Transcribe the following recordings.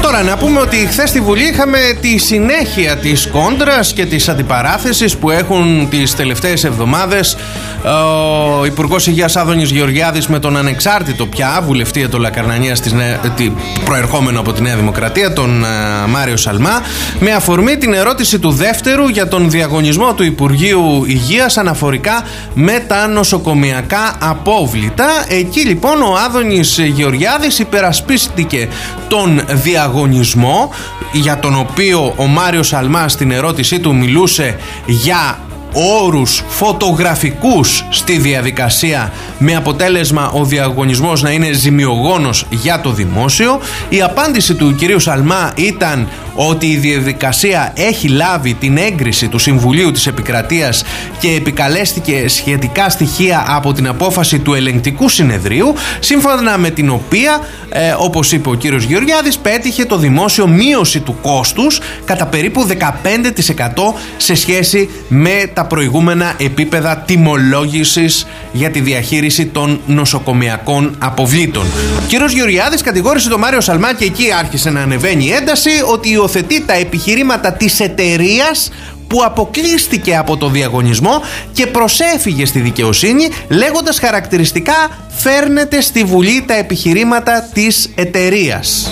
Τώρα να πούμε ότι χθες στη Βουλή είχαμε τη συνέχεια της κόντρας και της αντιπαράθεσης που έχουν τις τελευταίες εβδομάδες ο Υπουργός Υγείας Άδωνης Γεωργιάδης με τον ανεξάρτητο πια βουλευτή Ετωλακαρνανίας προερχόμενο από τη Νέα Δημοκρατία, τον Μάριο Σαλμά, με αφορμή την ερώτηση του δεύτερου για τον διαγωνισμό του Υπουργείου Υγείας αναφορικά με τα νοσοκομιακά απόβλητα. Εκεί λοιπόν ο Άδωνης Γεωργιάδης υπερασπίστηκε τον διαγωνισμό, για τον οποίο ο Μάριος Σαλμάς στην ερώτησή του μιλούσε για όρους φωτογραφικούς στη διαδικασία, με αποτέλεσμα ο διαγωνισμός να είναι ζημιογόνος για το δημόσιο. Η απάντηση του κυρίου Σαλμά ήταν ότι η διαδικασία έχει λάβει την έγκριση του Συμβουλίου της Επικρατείας και επικαλέστηκε σχετικά στοιχεία από την απόφαση του Ελεγκτικού Συνεδρίου, σύμφωνα με την οποία, όπως είπε ο κύριος Γεωργιάδης, πέτυχε το δημόσιο μείωση του κόστους κατά περίπου 15% σε σχέση με τα προηγούμενα επίπεδα τιμολόγησης για τη διαχείριση των νοσοκομιακών αποβλήτων. Ο κύριος Γεωργιάδης κατηγόρησε τον Μάριο Σαλμά, και εκεί άρχισε να ανεβαίνει η ένταση, ότι υιοθετεί τα επιχειρήματα της εταιρείας που αποκλείστηκε από το διαγωνισμό και προσέφυγε στη δικαιοσύνη, λέγοντας χαρακτηριστικά: φέρνετε στη Βουλή τα επιχειρήματα της εταιρείας.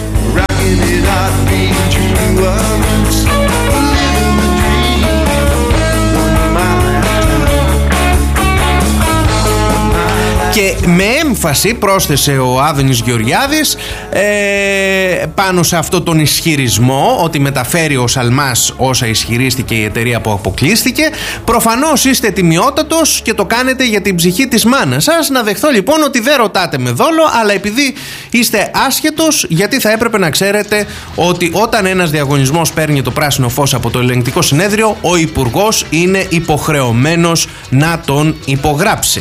Και με έμφαση πρόσθεσε ο Άδωνης Γεωργιάδης πάνω σε αυτό τον ισχυρισμό ότι μεταφέρει ο Σαλμάς όσα ισχυρίστηκε η εταιρεία που αποκλείστηκε: προφανώς είστε τιμιότατος και το κάνετε για την ψυχή της μάνας σας. Να δεχθώ λοιπόν ότι δεν ρωτάτε με δόλο, αλλά επειδή είστε άσχετος, γιατί θα έπρεπε να ξέρετε ότι όταν ένας διαγωνισμός παίρνει το πράσινο φως από το Ελεγκτικό Συνέδριο, ο Υπουργός είναι υποχρεωμένος να τον υπογράψει.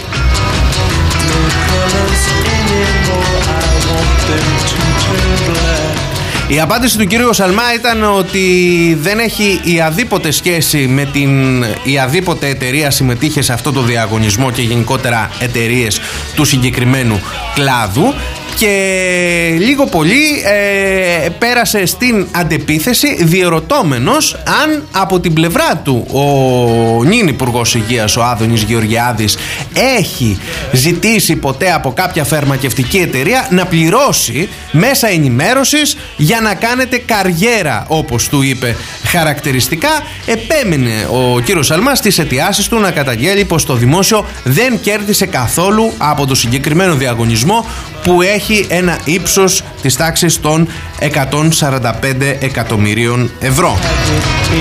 Η απάντηση του κυρίου Σαλμά ήταν ότι δεν έχει η αδίποτε σχέση με η αδίποτε εταιρεία συμμετείχε σε αυτό το διαγωνισμό και γενικότερα εταιρείες του συγκεκριμένου κλάδου, και λίγο πολύ πέρασε στην αντεπίθεση, διερωτώμενος αν από την πλευρά του ο νυν Υπουργός Υγείας, ο Άδωνης Γεωργιάδης, έχει ζητήσει ποτέ από κάποια φαρμακευτική εταιρεία να πληρώσει μέσα ενημέρωσης για να κάνετε καριέρα, όπως του είπε χαρακτηριστικά. Επέμεινε ο κύριος Σαλμάς στις αιτιάσεις του να καταγγέλει πως το δημόσιο δεν κέρδισε καθόλου από το συγκεκριμένο διαγωνισμό, που έχει ένα ύψος της τάξης των 145 εκατομμυρίων ευρώ.